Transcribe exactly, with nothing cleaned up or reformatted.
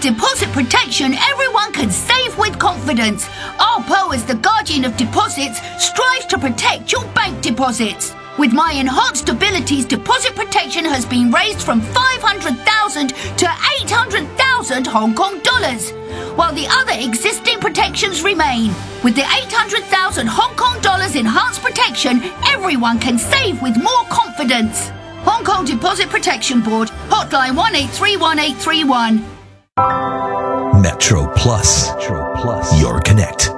deposit protection, everyone can save with confidence. R P O, as the guardian of deposits, strives to protect your bank deposits. With my enhanced abilities, deposit protection has been raised from five hundred thousand to eight hundred thousand Hong Kong dollars, while the other existing protections remain. With the eight hundred thousand Hong Kong dollars enhanced protection, everyone can save with more confidence. Hong Kong Deposit Protection Board, hotline one eight three one eight three one. Metro Plus, Metro Plus, your connect.